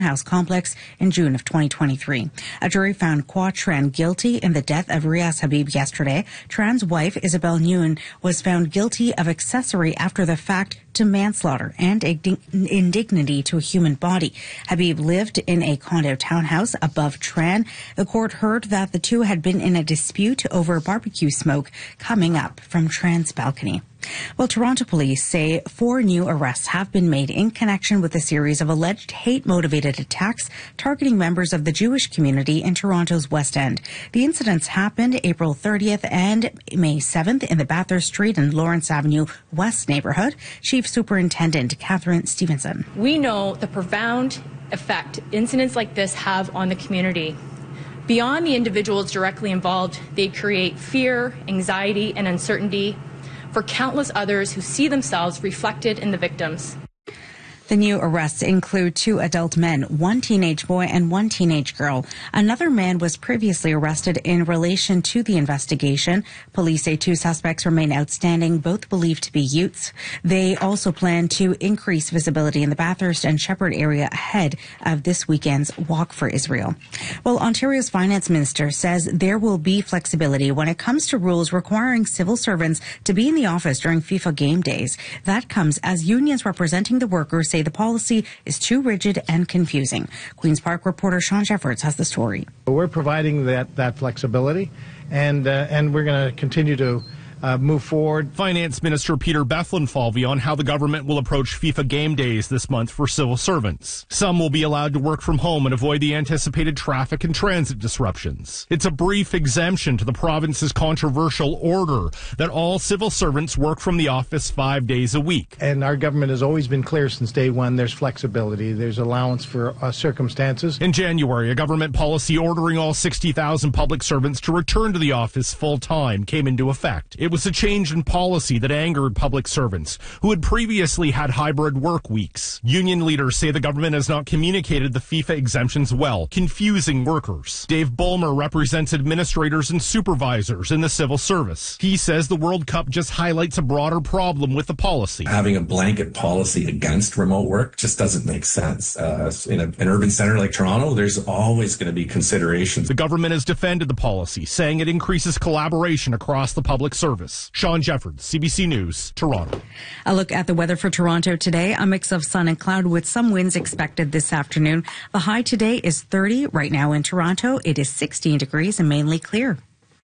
house complex in June of 2023. A jury found Kwa Tran guilty in the death of Riaz Habib yesterday. Tran's wife, Isabel Nguyen, was found guilty of accessory after the fact to manslaughter and indignity to a human body. Habib lived in a condo townhouse above Tran. The court heard that the two had been in a dispute over barbecue smoke coming up from Tran's balcony. Well, Toronto police say 4 new arrests have been made in connection with a series of alleged hate-motivated attacks targeting members of the Jewish community in Toronto's West End. The incidents happened April 30th and May 7th in the Bathurst Street and Lawrence Avenue West neighborhood. Chief Superintendent Catherine Stevenson. We know the profound effect incidents like this have on the community. Beyond the individuals directly involved, they create fear, anxiety, and uncertainty for countless others who see themselves reflected in the victims. The new arrests include 2 adult men, 1 teenage boy and 1 teenage girl. Another man was previously arrested in relation to the investigation. Police say 2 suspects remain outstanding, both believed to be youths. They also plan to increase visibility in the Bathurst and Shepherd area ahead of this weekend's Walk for Israel. Well, Ontario's finance minister says there will be flexibility when it comes to rules requiring civil servants to be in the office during FIFA game days. That comes as unions representing the workers say the policy is too rigid and confusing. Queen's Park reporter Sean Jeffords has the story. We're providing that flexibility, and we're going to continue to move forward. Finance Minister Peter Bethlenfalvy on how the government will approach FIFA game days this month for civil servants. Some will be allowed to work from home and avoid the anticipated traffic and transit disruptions. It's a brief exemption to the province's controversial order that all civil servants work from the office 5 days a week. And our government has always been clear since day one, there's flexibility, there's allowance for circumstances. In January, a government policy ordering all 60,000 public servants to return to the office full-time came into effect. It was a change in policy that angered public servants who had previously had hybrid work weeks. Union leaders say the government has not communicated the FIFA exemptions well, confusing workers. Dave Bulmer represents administrators and supervisors in the civil service. He says the World Cup just highlights a broader problem with the policy. Having a blanket policy against remote work just doesn't make sense. In an urban center like Toronto, there's always going to be considerations. The government has defended the policy, saying it increases collaboration across the public service. Sean Jeffords, CBC News, Toronto. A look at the weather for Toronto today. A mix of sun and cloud with some winds expected this afternoon. The high today is 30. Right now in Toronto, it is 16 degrees and mainly clear.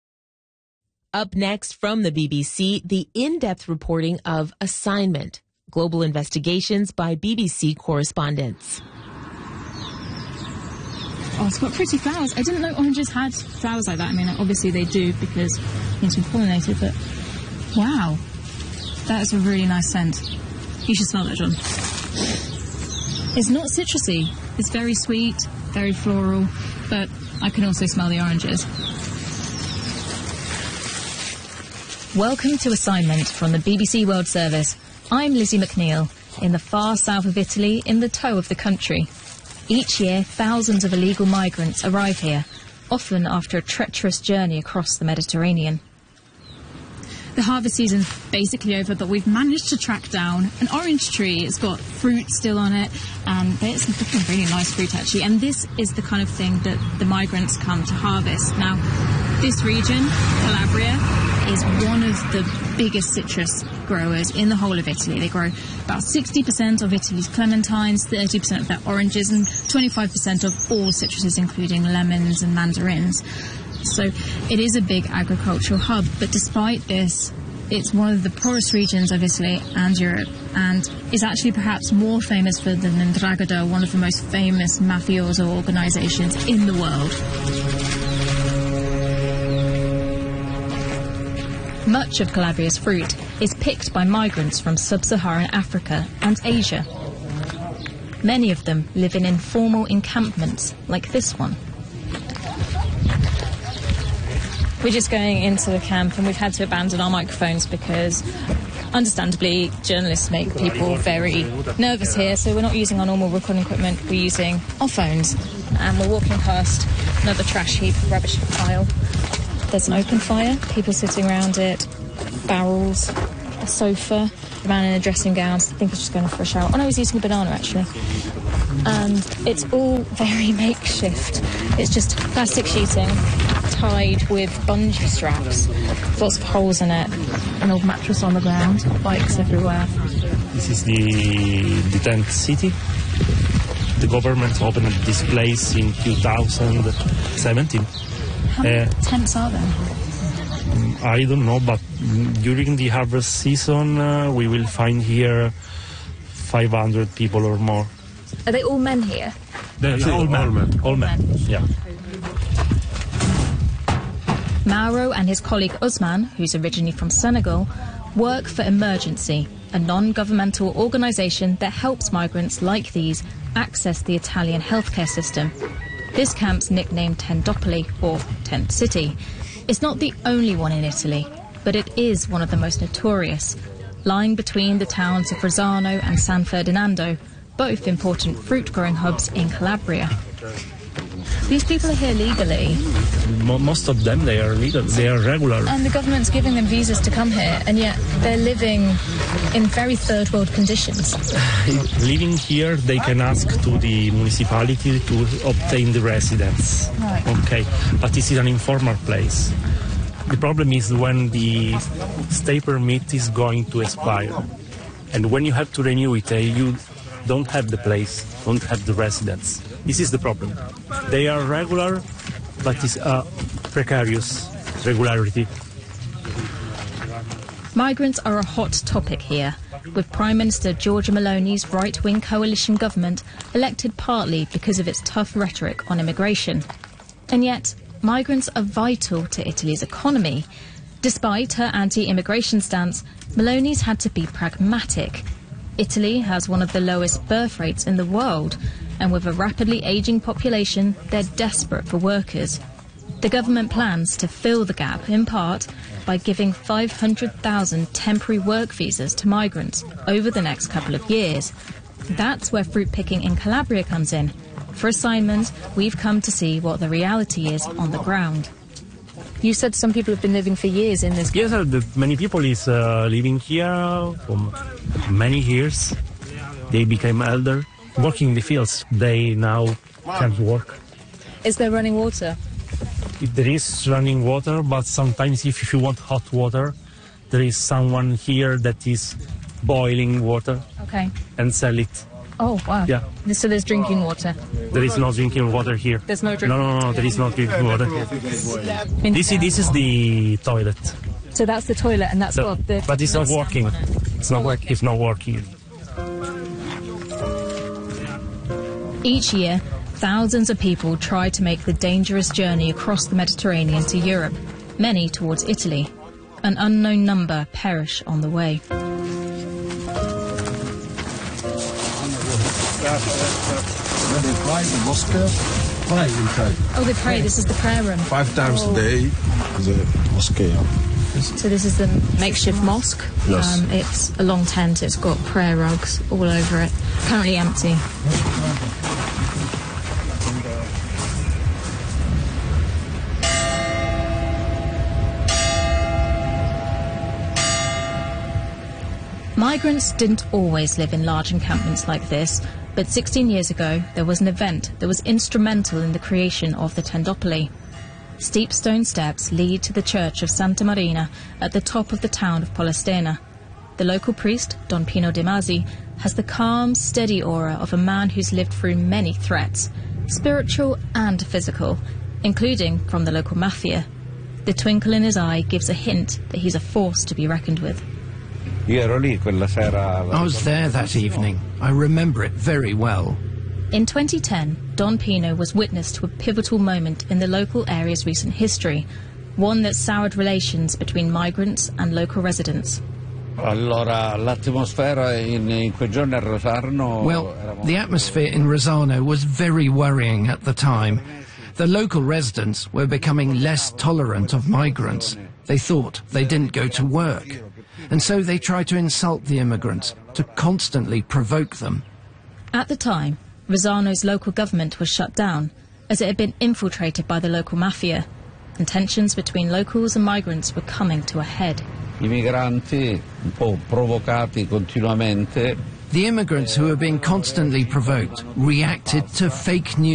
Up next from the BBC, the in-depth reporting of Assignment, global investigations by BBC correspondents. Oh, it's got pretty flowers. I didn't know oranges had flowers like that. I mean, obviously they do because it's been pollinated, but wow, that is a really nice scent. You should smell that, John. It's not citrusy. It's very sweet, very floral, but I can also smell the oranges. Welcome to Assignment from the BBC World Service. I'm Lizzie McNeil, in the far south of Italy, in the toe of the country. Each year, thousands of illegal migrants arrive here, often after a treacherous journey across the Mediterranean. The harvest season's basically over, but we've managed to track down an orange tree. It's got fruit still on it, and it's looking really nice fruit, actually. And this is the kind of thing that the migrants come to harvest. Now, this region, Calabria, is one of the biggest citrus growers in the whole of Italy. They grow about 60% of Italy's clementines, 30% of their oranges, and 25% of all citruses, including lemons and mandarins. So it is a big agricultural hub, but despite this, it's one of the poorest regions of Italy and Europe, and is actually perhaps more famous for the 'Ndrangheta, one of the most famous mafioso organisations in the world. Much of Calabria's fruit is picked by migrants from sub-Saharan Africa and Asia. Many of them live in informal encampments like this one. We're just going into the camp and we've had to abandon our microphones because, understandably, journalists make people very nervous here, so we're not using our normal recording equipment, we're using our phones. And we're walking past another trash heap, rubbish pile. There's an open fire, people sitting around it, barrels, a sofa, a man in a dressing gown, I think he's just going for a shower. Oh no, he's eating a banana actually. and it's all very makeshift. It's just plastic sheeting tied with bungee straps, lots of holes in it, an old mattress on the ground, bikes everywhere. This is the tent city. The government opened this place in 2017. How many tents are there? I don't know, but during the harvest season, we will find here 500 people or more. Are they all men here? All men. All men, yeah. Mauro and his colleague Usman, who's originally from Senegal, work for Emergency, a non-governmental organisation that helps migrants like these access the Italian healthcare system. This camp's nicknamed Tendopoli, or Tent City. It's not the only one in Italy, but it is one of the most notorious, lying between the towns of Rozzano and San Ferdinando, both important fruit-growing hubs in Calabria. These people are here legally. Most of them, they are legal, they are regular. And the government's giving them visas to come here, and yet they're living in very third-world conditions. Living here, they can ask to the municipality to obtain the residence. Right. Okay, but this is an informal place. The problem is when the stay permit is going to expire. And when you have to renew it, you don't have the place, don't have the residence. This is the problem. They are regular, but it's a precarious regularity. Migrants are a hot topic here, with Prime Minister Giorgia Meloni's right-wing coalition government elected partly because of its tough rhetoric on immigration. And yet, migrants are vital to Italy's economy. Despite her anti-immigration stance, Meloni's had to be pragmatic. Italy has one of the lowest birth rates in the world, and with a rapidly ageing population, they're desperate for workers. The government plans to fill the gap, in part, by giving 500,000 temporary work visas to migrants over the next couple of years. That's where fruit picking in Calabria comes in. For assignment, we've come to see what the reality is on the ground. You said some people have been living for years in this. Yes, many people is living here for many years. They became elder, working in the fields. They now can't work. Is there running water? There is running water, but sometimes if you want hot water, there is someone here that is boiling water and sell it. Oh, wow. Yeah. So there's drinking water? There is no drinking water here. There's no drinking water? No, there is no drinking water. This is the toilet. So that's the toilet, and that's But it's not working. It's not working. Each year, thousands of people try to make the dangerous journey across the Mediterranean to Europe, many towards Italy. An unknown number perish on the way. Oh, they pray. This is the prayer room. 5 times a day, the mosque. So this is the makeshift mosque. Yes. It's a long tent. It's got prayer rugs all over it. Currently empty. Migrants didn't always live in large encampments like this, but 16 years ago there was an event that was instrumental in the creation of the Tendopoli. Steep stone steps lead to the church of Santa Marina at the top of the town of Polistena. The local priest, Don Pino De Masi, has the calm, steady aura of a man who's lived through many threats, spiritual and physical, including from the local mafia. The twinkle in his eye gives a hint that he's a force to be reckoned with. I was there that evening. I remember it very well. In 2010, Don Pino was witness to a pivotal moment in the local area's recent history, one that soured relations between migrants and local residents. Well, the atmosphere in Rozzano was very worrying at the time. The local residents were becoming less tolerant of migrants. They thought they didn't go to work. And so they tried to insult the immigrants, to constantly provoke them. At the time, Rozzano's local government was shut down, as it had been infiltrated by the local mafia, and tensions between locals and migrants were coming to a head. The immigrants who were being constantly provoked reacted to fake news.